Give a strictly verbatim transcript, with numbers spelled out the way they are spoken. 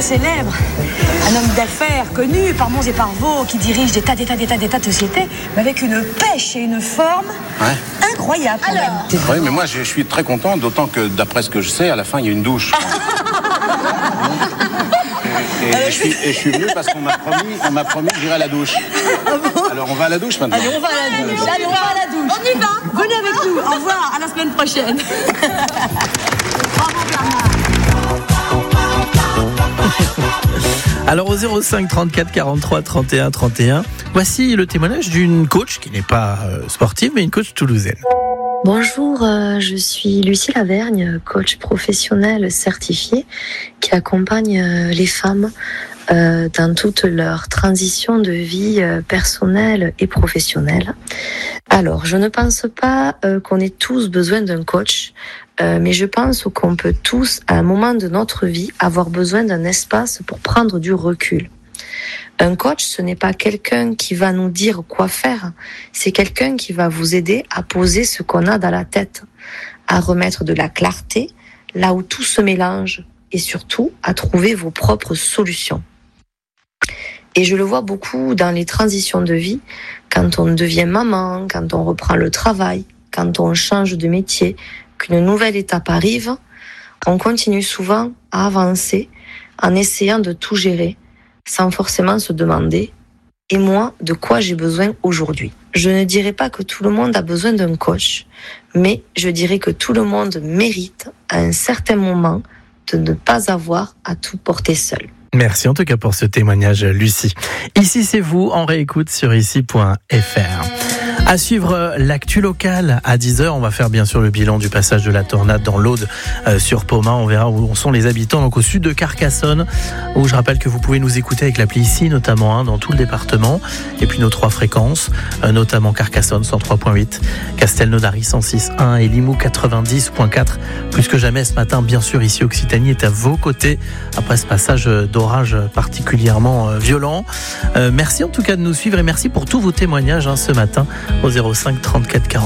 célèbre, un homme d'affaires connu par Mons et par Vaux, qui dirige des tas, des tas, des tas, des tas de sociétés, mais avec une pêche et une forme ouais. incroyables. Alors, oui, mais moi je suis très content, d'autant que d'après ce que je sais, à la fin il y a une douche. Et, et, et, je suis, et je suis venu parce qu'on m'a promis, on m'a promis que j'irai à la douche. Ah bon? Alors on va à la douche maintenant. Allez, on va à la douche. Allez, on va à la douche. On y va. Venez avec nous. Au revoir. À la semaine prochaine. Bravo, Bernard. Alors au zéro cinq trente-quatre quarante-trois trente et un trente et un, voici le témoignage d'une coach qui n'est pas euh, sportive mais une coach toulousaine. Bonjour, euh, je suis Lucie Lavergne, coach professionnelle certifiée qui accompagne euh, les femmes euh, dans toute leur transition de vie euh, personnelle et professionnelle. Alors, je ne pense pas euh, qu'on ait tous besoin d'un coach, euh, mais je pense qu'on peut tous, à un moment de notre vie, avoir besoin d'un espace pour prendre du recul. Un coach, ce n'est pas quelqu'un qui va nous dire quoi faire, c'est quelqu'un qui va vous aider à poser ce qu'on a dans la tête, à remettre de la clarté là où tout se mélange et surtout à trouver vos propres solutions. Et je le vois beaucoup dans les transitions de vie, quand on devient maman, quand on reprend le travail, quand on change de métier, qu'une nouvelle étape arrive, on continue souvent à avancer en essayant de tout gérer, sans forcément se demander « et moi, de quoi j'ai besoin aujourd'hui ?» Je ne dirais pas que tout le monde a besoin d'un coach, mais je dirais que tout le monde mérite, à un certain moment, de ne pas avoir à tout porter seul. Merci en tout cas pour ce témoignage, Lucie. Ici, c'est vous, en réécoute sur ici point f r. À suivre l'actu locale à dix heures, on va faire bien sûr le bilan du passage de la tornade dans l'Aude euh, sur Poma. On verra où sont les habitants, donc au sud de Carcassonne, où je rappelle que vous pouvez nous écouter avec l'appli ici, notamment hein, dans tout le département, et puis nos trois fréquences, euh, notamment Carcassonne cent trois point huit, Castelnaudary cent six point un et Limoux quatre-vingt-dix point quatre. Plus que jamais ce matin, bien sûr, ici Occitanie est à vos côtés après ce passage d'orage particulièrement euh, violent. Euh, merci en tout cas de nous suivre et merci pour tous vos témoignages hein, ce matin au zéro cinq trente-quatre quarante.